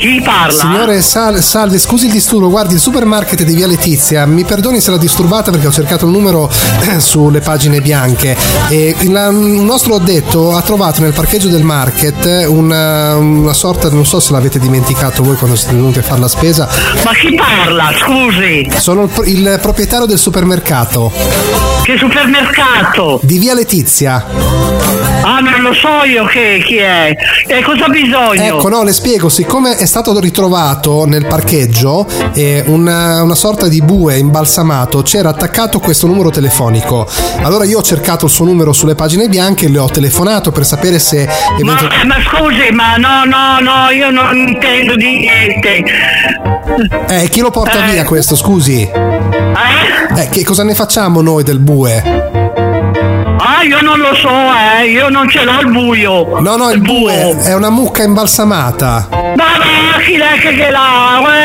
Chi parla? Signore, salve, scusi il disturbo, guardi, il supermarket di Via Letizia, mi perdoni se l'ho disturbata perché ho cercato il numero sulle pagine bianche e un nostro addetto ha trovato nel parcheggio del market una sorta, non so se l'avete dimenticato voi quando siete venuti a fare la spesa. Ma chi parla? Scusi. Sono il proprietario del supermercato. Che supermercato? Di Via Letizia. Ah, non lo so io chi è. E cosa ha bisogno? Ecco, no, le spiego, siccome è stato ritrovato nel parcheggio una sorta di bue imbalsamato, c'era attaccato questo numero telefonico. Allora io ho cercato il suo numero sulle pagine bianche e le ho telefonato per sapere se ma scusi, ma no, io non intendo di niente. Chi lo porta via questo, scusi? Che cosa ne facciamo noi del bue? Ah, io non lo so, io non ce l'ho il buio. No, il bue è una mucca imbalsamata. Ma chi è che l'ha?